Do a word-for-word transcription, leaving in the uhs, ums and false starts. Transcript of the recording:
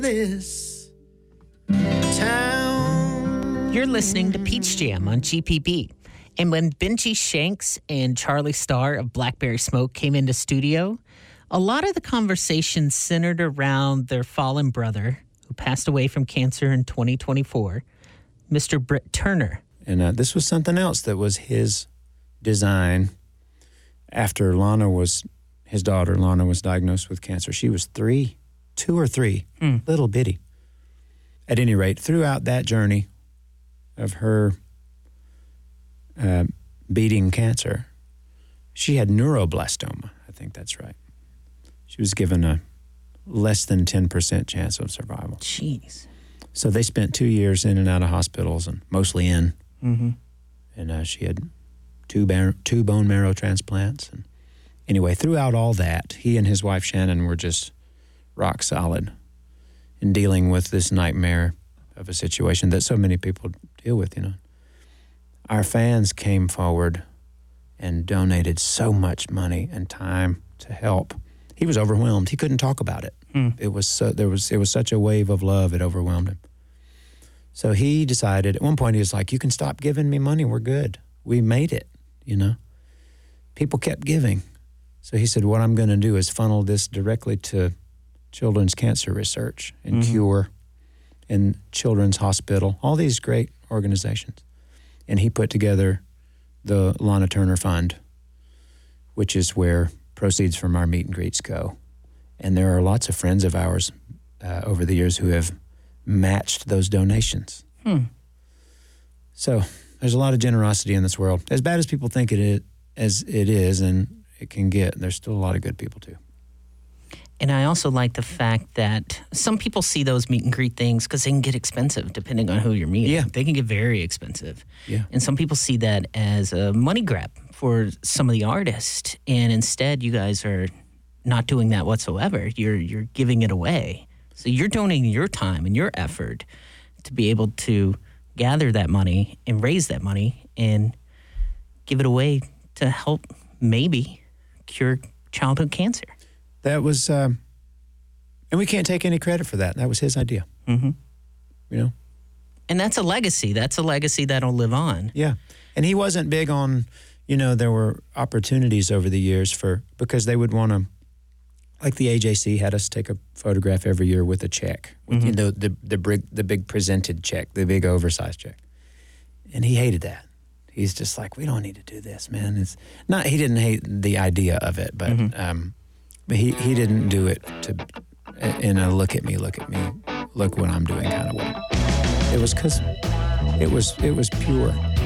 this town. You're listening to Peach Jam on G P B. And when Benji Shanks and Charlie Starr of Blackberry Smoke came into studio, a lot of the conversation centered around their fallen brother, who passed away from cancer in twenty twenty-four, Mister Britt Turner. And uh, this was something else that was his design after Lana was, his daughter Lana was diagnosed with cancer. She was three, two or three, mm. little bitty. At any rate, throughout that journey of her uh, beating cancer, she had neuroblastoma. I think that's right. She was given a less than ten percent chance of survival. Jeez. So they spent two years in and out of hospitals, and mostly in. Mm-hmm. And uh, she had two, bar- two bone marrow transplants. And anyway, throughout all that, he and his wife Shannon were just rock solid in dealing with this nightmare of a situation that so many people deal with, you know. Our fans came forward and donated so much money and time to help. He was overwhelmed. He couldn't talk about it. Mm. It was so there was it was such a wave of love, it overwhelmed him. So he decided, at one point he was like, you can stop giving me money, we're good. We made it, you know. People kept giving. So he said, what I'm going to do is funnel this directly to children's cancer research and mm-hmm. cure and Children's Hospital, all these great organizations. And he put together the Lana Turner Fund, which is where proceeds from our meet and greets go. And there are lots of friends of ours uh, over the years who have matched those donations. Hmm. So there's a lot of generosity in this world. As bad as people think it is, as it is and it can get, there's still a lot of good people too. And I also like the fact that some people see those meet and greet things because they can get expensive depending on who you're meeting. Yeah. They can get very expensive. Yeah. And some people see that as a money grab for some of the artists. And instead, you guys are not doing that whatsoever. You're you're giving it away. So you're donating your time and your effort to be able to gather that money and raise that money and give it away to help maybe cure childhood cancer. That was, um, and we can't take any credit for that. That was his idea. Mm-hmm. You know? And that's a legacy. That's a legacy that'll live on. Yeah. And he wasn't big on, you know, there were opportunities over the years for, because they would want to, like the A J C had us take a photograph every year with a check. With, mm-hmm. you know, the, the, big, the big presented check, the big oversized check. And he hated that. He's just like, we don't need to do this, man. It's not, he didn't hate the idea of it, but, mm-hmm. um, But he, he didn't do it to in a look at me, look at me, look what I'm doing kind of way. It was because it was it was pure.